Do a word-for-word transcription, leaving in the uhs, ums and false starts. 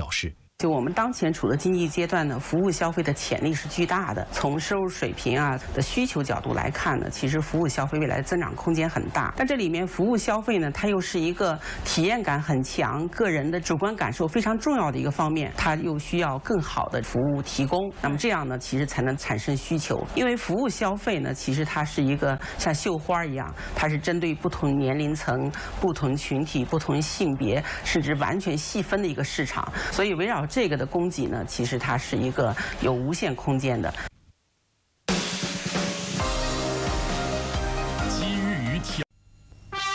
表示。 就我们当前处的经济阶段呢，服务消费的潜力是巨大的。从收入水平啊的需求角度来看呢，其实服务消费未来的增长空间很大。但这里面服务消费呢，它又是一个体验感很强、个人的主观感受非常重要的一个方面，它又需要更好的服务提供。那么这样呢，其实才能产生需求。因为服务消费呢，其实它是一个像绣花一样，它是针对不同年龄层、不同群体、不同性别，甚至完全细分的一个市场。所以围绕这个的供给呢，其实它是一个有无限空间的。